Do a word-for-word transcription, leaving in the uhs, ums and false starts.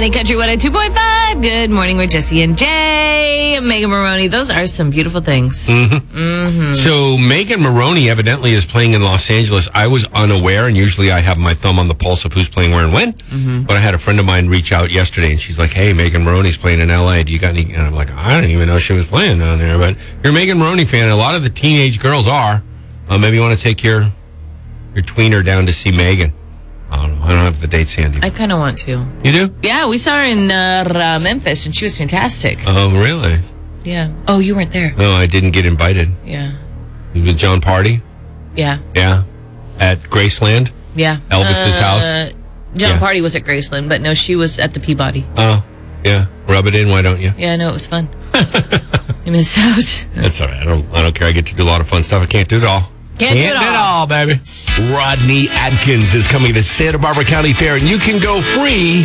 ninety Country one oh two point five. Good morning, we're Jesse and Jay. Megan Maroney, those are some beautiful things. Mm-hmm. Mm-hmm. So Megan Maroney evidently is playing in Los Angeles. I was unaware, and usually I have my thumb on the pulse of who's playing where and when. Mm-hmm. But I had a friend of mine reach out yesterday, and she's like, hey, Megan Maroney's playing in L A. Do you got any? And I'm like, I didn't even know she was playing down there. But you're a Megan Maroney fan, and a lot of the teenage girls are. Uh, maybe you want to take your your tweener down to see Megan. I don't know. I don't have the dates handy. I kind of want to. You do? Yeah, we saw her in uh, Memphis, and she was fantastic. Oh, really? Yeah. Oh, you weren't there. No, I didn't get invited. Yeah. With John Party? Yeah. Yeah. At Graceland? Yeah. Elvis's uh, house? John yeah. Party was at Graceland, but no, she was at the Peabody. Oh, yeah. Rub it in, why don't you? Yeah, no, it was fun. You missed out. That's all right. I don't, I don't care. I get to do a lot of fun stuff. I can't do it all. Can't, Can't do it all. do it all, baby. Rodney Adkins is coming to Santa Barbara County Fair, and you can go free